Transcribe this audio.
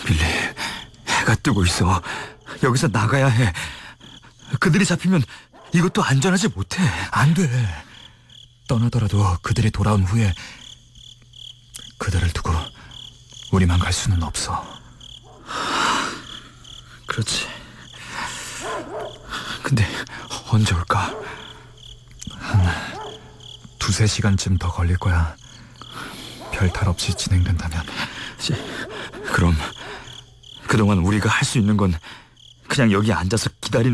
빌리, 해가 뜨고 있어. 여기서 나가야 해. 그들이 잡히면 이것도 안전하지 못해. 안 돼. 떠나더라도 그들이 돌아온 후에 그들을 두고 우리만 갈 수는 없어. 그렇지. 근데 언제 올까? 한 2-3시간쯤 더 걸릴 거야. 별탈 없이 진행된다면. 그럼 그동안 우리가 할 수 있는 건 그냥 여기 앉아서 기다리는